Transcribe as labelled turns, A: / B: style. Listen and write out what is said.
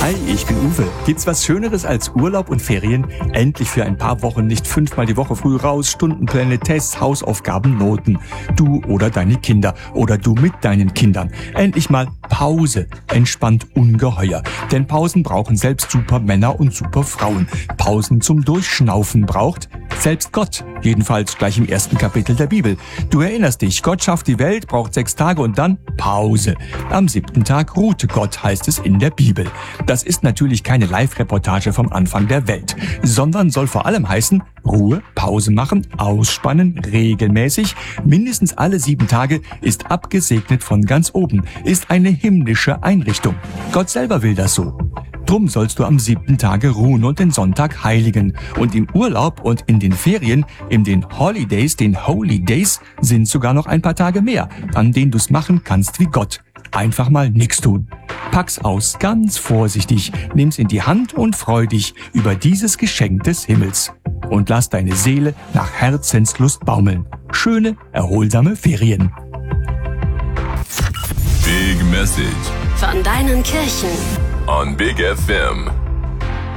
A: Hi, ich bin Uwe. Gibt's was Schöneres als Urlaub und Ferien? Endlich für ein paar Wochen nicht 5-mal die Woche früh raus, Stundenpläne, Tests, Hausaufgaben, Noten. Du oder deine Kinder oder du mit deinen Kindern. Endlich mal Pause. Entspannt ungeheuer. Denn Pausen brauchen selbst Supermänner und Superfrauen. Pausen zum Durchschnaufen braucht selbst Gott. Jedenfalls gleich im ersten Kapitel der Bibel. Du erinnerst dich, Gott schafft die Welt, braucht 6 Tage und dann Pause. Am 7. Tag ruhte Gott, heißt es in der Bibel. Das ist natürlich keine Live-Reportage vom Anfang der Welt, sondern soll vor allem heißen, Ruhe, Pause machen, ausspannen, regelmäßig, mindestens alle 7 Tage, ist abgesegnet von ganz oben, ist eine himmlische Einrichtung. Gott selber will das so. Drum sollst du am 7. Tage ruhen und den Sonntag heiligen. Und im Urlaub und in den Ferien, in den Holidays, den Holy Days, sind sogar noch ein paar Tage mehr, an denen du's machen kannst wie Gott. Einfach mal nix tun. Pack's aus, ganz vorsichtig, nimm's in die Hand und freu dich über dieses Geschenk des Himmels. Und lass deine Seele nach Herzenslust baumeln. Schöne, erholsame Ferien.
B: Big Message
C: von deinen Kirchen
B: on Big FM.